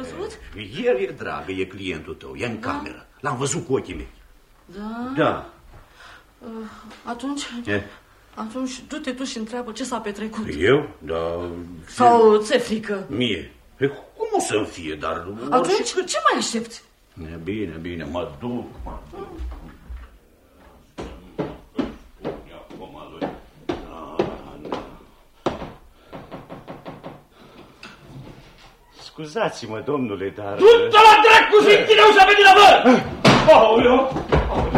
văzut? El e, dragă, e clientul tău, e în cameră. L-am văzut cu ochii mei. Da? Da. Atunci du-te tu și întreabă ce s-a petrecut. Eu? Da. Sau ți-e frică? Mie? Cum o să-mi fie, dar... Atunci ce mai aștepți? Bine, mă duc. Scuzați-mă, domnule, dar... Du-te la dracu și închide ușa pe din avă! Aoleu!